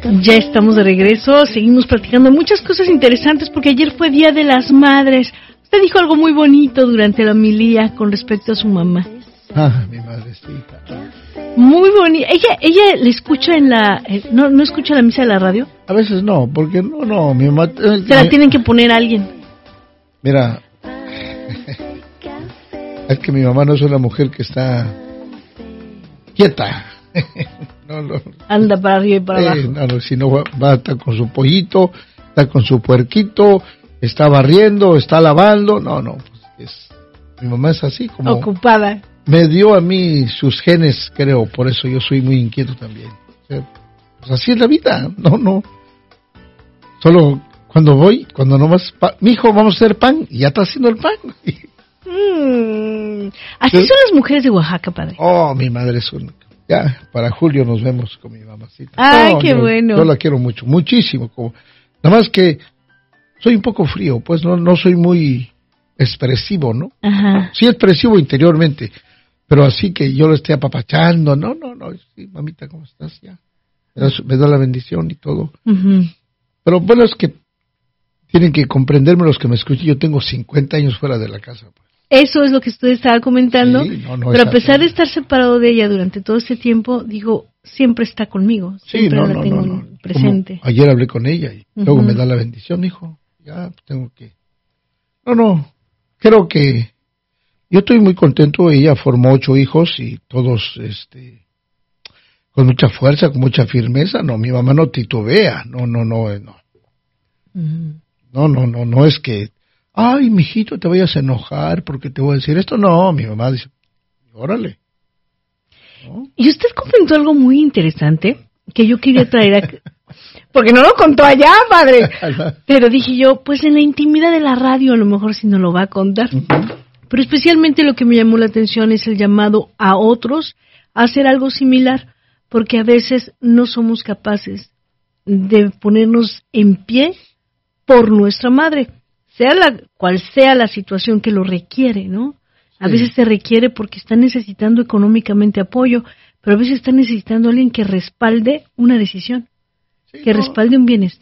Ya estamos de regreso, seguimos platicando muchas cosas interesantes porque ayer fue Día de las Madres. Usted dijo algo muy bonito durante la homilía con respecto a su mamá. Mi madrecita. Muy bonito. Ella le escucha en la... ¿No escucha la misa de la radio? A veces no, porque no, mi mamá... Se la tienen que poner a alguien. Mira, es que mi mamá no es una mujer que está quieta. No. Anda para arriba y para abajo. No, si no va a estar con su pollito, está con su puerquito, está barriendo, está lavando. No, pues mi mamá es así como... Ocupada. Me dio a mí sus genes, creo, por eso yo soy muy inquieto también. O sea, pues así es la vida, no. Solo cuando nomás, mijo, vamos a hacer pan, y ya está haciendo el pan. Así son las mujeres de Oaxaca, padre. Oh, mi madre es un... Ya, para julio nos vemos con mi mamacita. Ay, qué bueno. Yo la quiero mucho, muchísimo. Nada más que soy un poco frío, pues no soy muy expresivo, ¿no? Ajá. Sí, expresivo interiormente, pero así que yo lo esté apapachando, no. Sí, mamita, ¿cómo estás? Ya. Me da la bendición y todo. Uh-huh. Pero bueno, es que tienen que comprenderme los que me escuchan. Yo tengo 50 años fuera de la casa, pues. Eso es lo que usted estaba comentando, sí, pero a pesar de estar separado de ella durante todo este tiempo, digo, siempre está conmigo, siempre la tengo presente. Como ayer hablé con ella y luego me da la bendición, hijo, ya tengo que... Creo que yo estoy muy contento. Ella formó 8 hijos y todos con mucha fuerza, con mucha firmeza. No, mi mamá no titubea, no. Uh-huh. No es que... Ay, mijito, te vayas a enojar porque te voy a decir esto. No, mi mamá dice, órale. ¿No? Y usted comentó algo muy interesante que yo quería traer porque no lo contó allá, padre. Pero dije yo, pues en la intimidad de la radio a lo mejor sí no lo va a contar. Uh-huh. Pero especialmente lo que me llamó la atención es el llamado a otros a hacer algo similar, porque a veces no somos capaces de ponernos en pie por nuestra madre. Cual sea la situación que lo requiere, ¿no? A veces se requiere porque está necesitando económicamente apoyo, pero a veces está necesitando a alguien que respalde una decisión, respalde un bienestar.